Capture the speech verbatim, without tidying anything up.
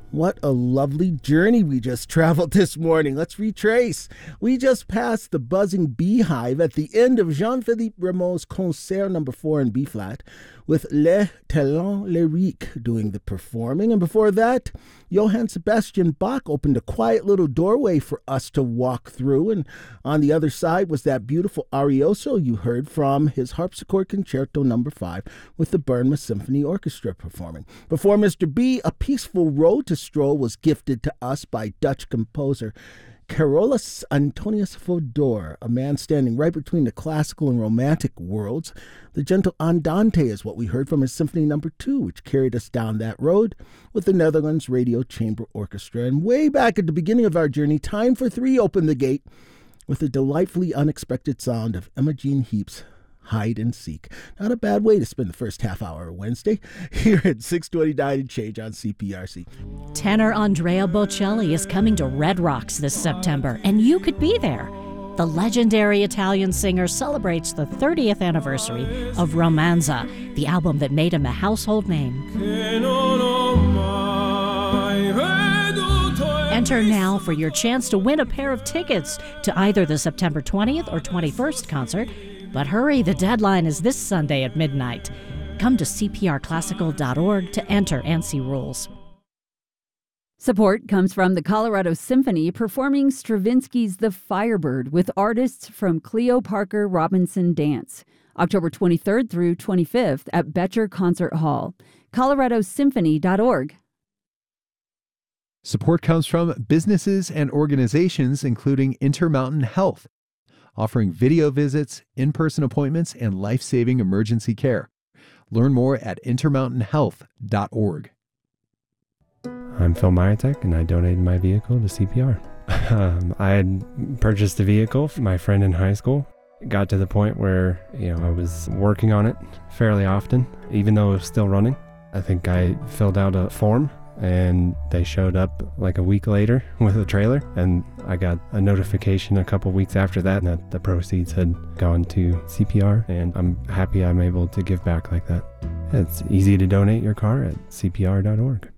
What a lovely journey we just traveled this morning. Let's retrace. We just passed the buzzing beehive at the end of Jean-Philippe Rameau's Concert number four in B-flat, with Les Talents Lyriques doing the performing. And before that, Johann Sebastian Bach opened a quiet little doorway for us to walk through. And on the other side was that beautiful Arioso you heard from his Harpsichord Concerto number five with the Bernma Symphony Orchestra performing. Before Mister B, A Peaceful Road to Stroll was gifted to us by Dutch composer Carolus Antonius Fodor, a man standing right between the classical and romantic worlds. The gentle Andante is what we heard from his Symphony number two, which carried us down that road with the Netherlands Radio Chamber Orchestra. And way back at the beginning of our journey, Time for Three opened the gate with the delightfully unexpected sound of Emma Jean Heap's Hide and Seek. Not a bad way to spend the first half hour of Wednesday here at six twenty-nine and change on C P R C. Tenor Andrea Bocelli is coming to Red Rocks this September, and you could be there. The legendary Italian singer celebrates the thirtieth anniversary of Romanza, the album that made him a household name. Enter now for your chance to win a pair of tickets to either the September twentieth or twenty-first concert. But hurry, the deadline is this Sunday at midnight. Come to c p r classical dot org to enter and see rules. Support comes from the Colorado Symphony performing Stravinsky's The Firebird with artists from Cleo Parker Robinson Dance, October twenty-third through twenty-fifth at Betcher Concert Hall. colorado symphony dot org. Support comes from businesses and organizations including Intermountain Health, offering video visits, in-person appointments, and life-saving emergency care. Learn more at intermountain health dot org. I'm Phil Myatek, and I donated my vehicle to C P R. um, I had purchased a vehicle for my friend in high school. It got to the point where, you know, I was working on it fairly often, even though it was still running. I think I filled out a form, and they showed up like a week later with a trailer, and I got a notification a couple weeks after that that the proceeds had gone to C P R, and I'm happy I'm able to give back like that. It's easy to donate your car at c p r dot org.